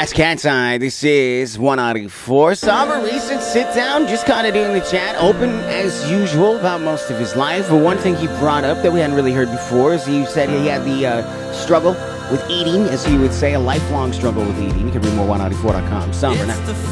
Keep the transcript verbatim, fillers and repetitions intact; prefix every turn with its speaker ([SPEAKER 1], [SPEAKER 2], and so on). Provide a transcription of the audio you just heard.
[SPEAKER 1] That's Cat's Eye. This is one ninety-four. Saw recent sit down, just kind of doing the chat. Open as usual about most of his life. But one thing he brought up that we hadn't really heard before is he said he had the uh, struggle with eating, as he would say, a lifelong struggle with eating. You can read more one ninety-four dot com. Summer now.